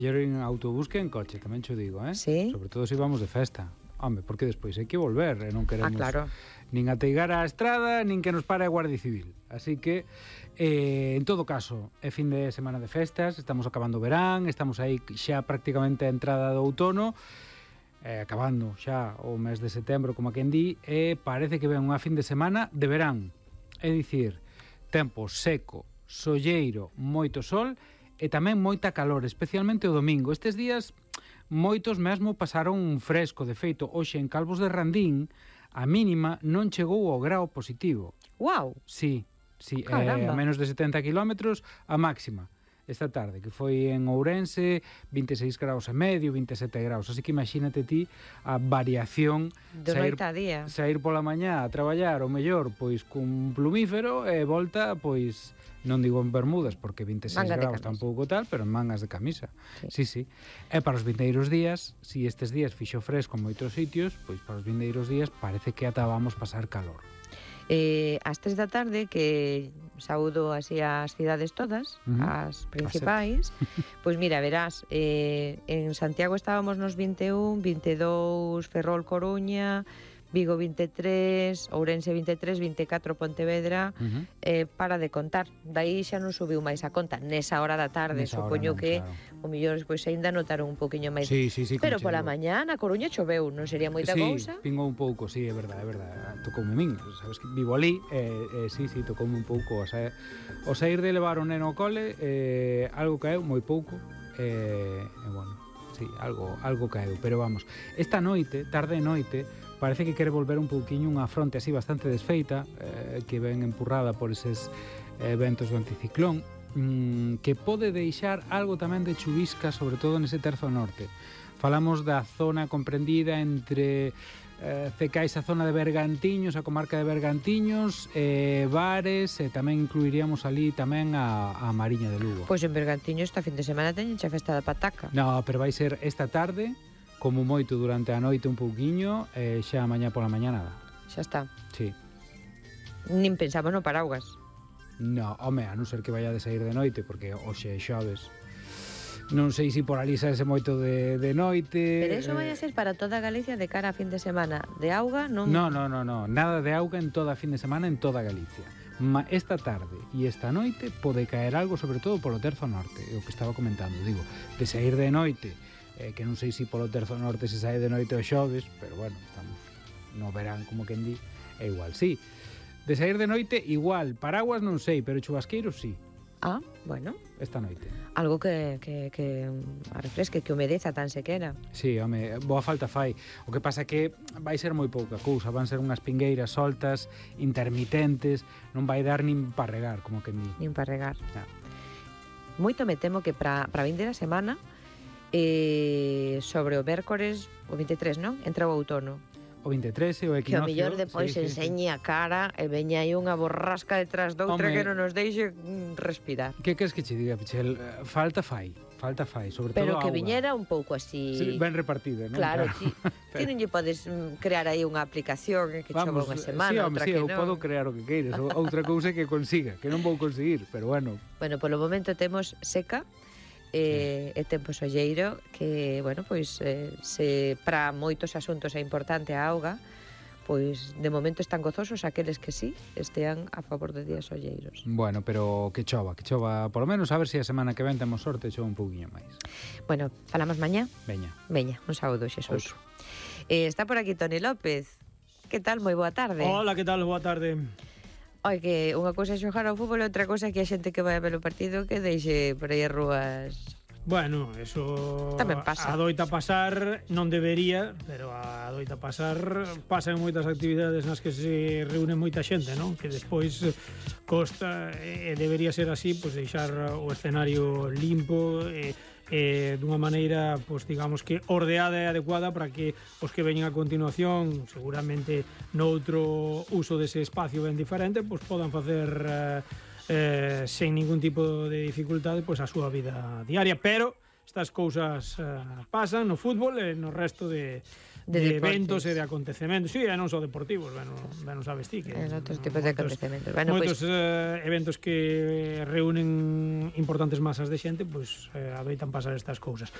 Ir en autobús que en coche, tamén cho digo, Sí. Sobre todo se vamos de festa. Home, porque despois hai que volver e non queremos claro. nin ateigar a estrada, nin que nos pare a Guardia Civil. Así que, en todo caso, é fin de semana de festas, estamos acabando o verán, estamos aí xa prácticamente a entrada do outono, acabando xa o mes de setembro, como a quen di, e parece que ven unha fin de semana de verán. É dicir, tempo seco, solleiro, moito sol e tamén moita calor, especialmente o domingo. Estes días moitos mesmo pasaron un fresco. De feito, hoxe en Calvos de Randín a mínima non chegou ao grao positivo. Uau! Sí, Caramba. a menos de 70 kilómetros a máxima esta tarde, que foi en Ourense 26 graus e medio, 27 graus, así que imagínate ti a variación De noite a día. sair pola mañá a traballar o mellor pois cun plumífero e volta pois non digo en bermudas porque 26 graus tampouco tal, pero en mangas de camisa. Sí. E para os vindeiros días, si estes días fixo fresco en moitos sitios, pois para os vindeiros días parece que ata vamos pasar calor. Ás 3 da tarde, que saúdo así as cidades todas, as principais, pois mira, verás, en Santiago estábamos nos 21, 22 Ferrol, Coruña, Vigo 23, Ourense 23, 24 Pontevedra, para de contar. Daí xa non subiu máis a conta nesa hora da tarde, supoño que o mellor pois aínda notaron un poquinho máis. Sí, pero pola mañá na Coruña choveu, non sería moita cousa? Sí, pingou un pouco, sí, é verdade. Tocoume a min, sabes que vivo ali, sí, tocoume un pouco. O sair de levar o neno ao cole, algo caeu, moi pouco, bueno, sí, algo caeu, pero vamos, esta noite, tarde e noite, parece que quere volver un pouquiño unha fronte así bastante desfeita, que ven empurrada por eses ventos do anticiclón, que pode deixar algo tamén de chuvisca, sobre todo nese terzo norte. Falamos da zona comprendida entre Cecais, a zona de Bergantiños, a comarca de Bergantiños, Bares, e tamén incluiríamos ali tamén a Mariña de Lugo. Pois en Bergantiños esta fin de semana teñen xa festa da pataca. No, pero vai ser esta tarde, como moito durante a noite un pouquiño, xa mañá pola mañá nada. Xa está. Sí. Nin pensamos no paraugas. No, home, a non ser que vaya de sair de noite, porque hoxe é xoves. Non sei se por ali saese moito de noite. Pero eso vai a ser para toda Galicia de cara a fin de semana. De auga non... No, nada de auga en toda a fin de semana en toda Galicia. Esta tarde e esta noite pode caer algo, sobre todo polo terzo norte, é o que estaba comentando, digo, de sair de noite, que non sei se polo terzo norte se sae de noite o xoves, pero bueno, estamos no verán, como quen di, é igual, sí. De sair de noite, igual, paraguas non sei, pero chubasqueiros sí. Ah, bueno. Esta noite. Algo que refresque, que humedeza tan sequera. Sí, home, boa falta fai. O que pasa que vai ser moi pouca cousa, van ser unhas pingueiras soltas, intermitentes, non vai dar nin para regar, como quen di. Nin para regar. No. Moito me temo que para vindeira semana, sobre o mércores, o 23, non? Entra o outono. O 23 e o equinoccio. Que o mellor depois enseñe a cara e veña aí unha borrasca detrás doutra que non nos deixe respirar. Que queres que che diga, Pichel? Falta fai, sobre pero todo que viñera un pouco así... Sí, ben repartida, non? Claro, ti non lle podes crear aí unha aplicación que chova unha semana, outra que non. Eu podo crear o que queiras, outra cousa que consiga, que non vou conseguir, pero bueno. Bueno, polo momento temos seca, e tempo solleiro que, bueno, pois se para moitos asuntos é importante a auga, pois de momento están gozosos aqueles que sí estean a favor de días solleiros. Bueno, pero que chova, polo menos a ver se a semana que ven temos sorte e chova un pouquiño máis. Bueno, falamos mañá? Veña, un saúdo, Xesús. Está por aquí Toni López. Que tal? Moi boa tarde. Hola, que tal? Boa tarde. Oi, que unha cousa é xogar ao fútbol e outra cousa é que a xente que vai a ver o partido que deixe por aí as rúas. Bueno, eso tamén pasa. Adoita pasar, non debería, pero adoita pasar, pasan moitas actividades nas que se reúne moita xente, non? Que despois costa, e debería ser así, pois deixar o escenario limpo dunha maneira, pois digamos que ordeada e adecuada para que os que veñen a continuación, seguramente noutro uso dese espacio ben diferente, pois podan facer sen ningún tipo de dificultade pois a súa vida diaria, pero estas cousas pasan no fútbol e no resto de eventos e de acontecementos. Sí, e non só deportivos, ben o sabes ti. En outros tipos de acontecementos. Bueno, moitos eventos que reúnen importantes masas de xente, pois adoitan pasar estas cousas.